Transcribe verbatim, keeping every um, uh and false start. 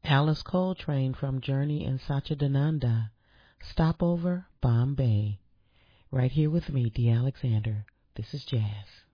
Alice Coltrane from Journey and Satchidananda. Stopover, Bombay. Right here with me, D. Alexander. This is Jazz.